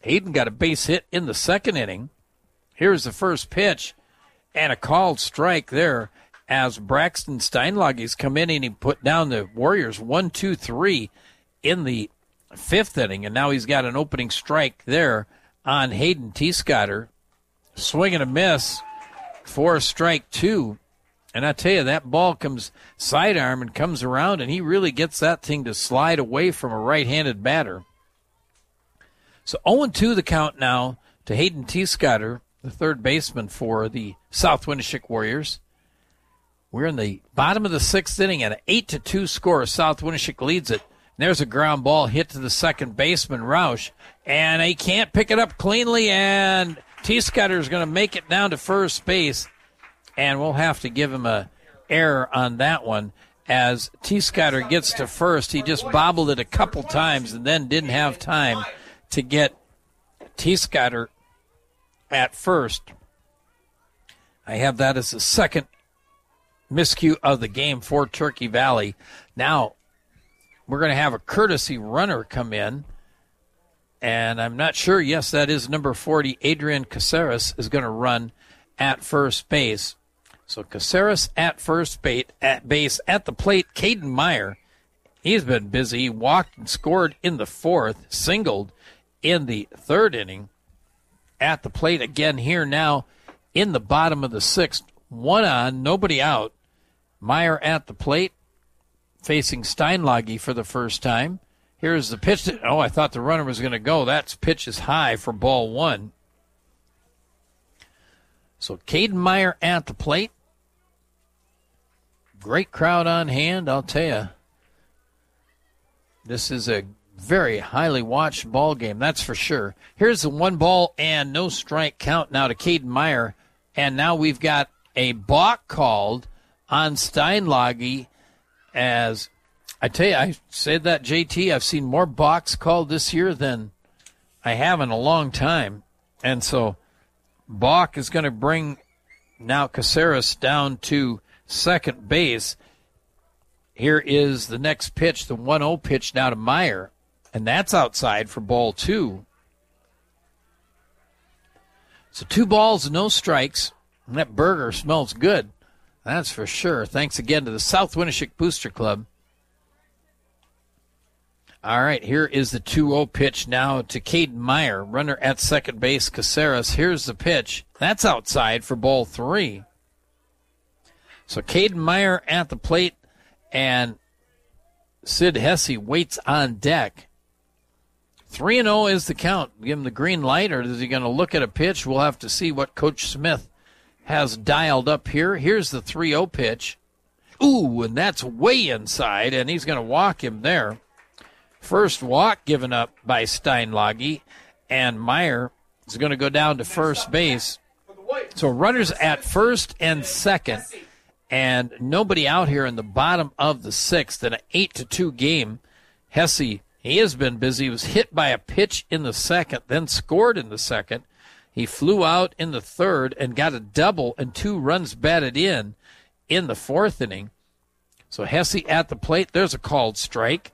Hayden got a base hit in the second inning. Here's the first pitch, and a called strike there as Braxton Steinlage's come in and he put down the Warriors 1-2-3 in the fifth inning, and now he's got an opening strike there on Hayden Teescotter. Swing and a miss for strike two. And I tell you, that ball comes sidearm and comes around, and he really gets that thing to slide away from a right-handed batter. So 0-2 the count now to Hayden Teescotter, the third baseman for the South Winneshiek Warriors. We're in the bottom of the sixth inning, and an 8-2 score. South Winneshiek leads it. And there's a ground ball hit to the second baseman, Roush, and he can't pick it up cleanly, and Teescotter is going to make it down to first base. And we'll have to give him a error on that one. As Teescotter gets to first, he just bobbled it a couple times and then didn't have time to get Teescotter at first. I have that as the second miscue of the game for Turkey Valley. Now, we're going to have a courtesy runner come in. And I'm not sure. Yes, that is number 40, Adrian Caceres, is going to run at first base. So Caceres at first base at the plate. Caden Meyer, he's been busy. He walked and scored in the fourth, singled in the third inning. At the plate again here now in the bottom of the sixth. One on, nobody out. Meyer at the plate, facing Steinlage for the first time. Here's the pitch. I thought the runner was going to go. That pitch is high for ball one. So Caden Meyer at the plate. Great crowd on hand, I'll tell you. This is a very highly watched ball game, that's for sure. Here's the 1-ball and no strike count now to Caden Meyer. And now we've got a balk called on Steinlage. As I tell you, I said that, JT, I've seen more balks called this year than I have in a long time. And so balk is going to bring now Caceres down to second base. Here is the next pitch, the 1-0 pitch now to Meyer, and that's outside for ball two. So 2 balls, no strikes, and that burger smells good. That's for sure. Thanks again to the South Winneshiek Booster Club. All right, here is the 2-0 pitch now to Caden Meyer, runner at second base, Caceres. Here's the pitch. That's outside for ball 3. So Caden Meyer at the plate, and Sid Hesse waits on deck. 3-0 is the count. Give him the green light, or is he going to look at a pitch? We'll have to see what Coach Smith has dialed up here. Here's the 3-0 pitch. Ooh, and that's way inside, and he's going to walk him there. First walk given up by Steinlage, and Meyer is going to go down to first base. So runners at first and second, and nobody out here in the bottom of the sixth in an 8-2 game. Hesse, he has been busy. He was hit by a pitch in the second, then scored in the second. He flew out in the third and got a double and 2 runs batted in the fourth inning. So Hesse at the plate. There's a called strike.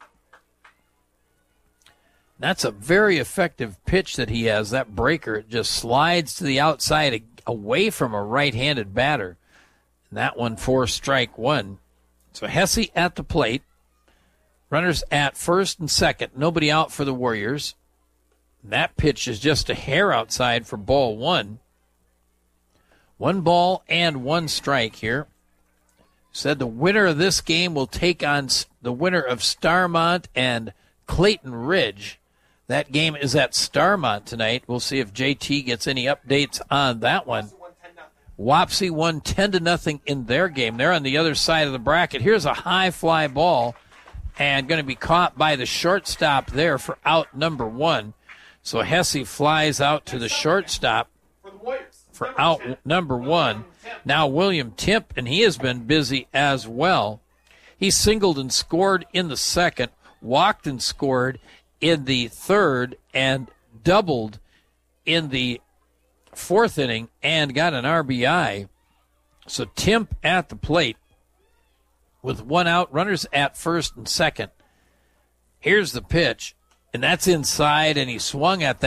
That's a very effective pitch that he has, that breaker. It just slides to the outside away from a right-handed batter. And that one for strike 1. So Hesse at the plate. Runners at first and second. Nobody out for the Warriors. That pitch is just a hair outside for ball 1. 1 ball and 1 strike here. Said the winner of this game will take on the winner of Starmont and Clayton Ridge. That game is at Starmont tonight. We'll see if JT gets any updates on that one. Wapsie won 10-0 in their game. They're on the other side of the bracket. Here's a high fly ball and going to be caught by the shortstop there for out number 1. So Hesse flies out to the shortstop for out number 1. Now William Timp, and he has been busy as well. He singled and scored in the second, walked and scored in the third, and doubled in the fourth inning and got an RBI. So Timp at the plate with 1 out, runners at first and second. Here's the pitch, and that's inside, and he swung at that.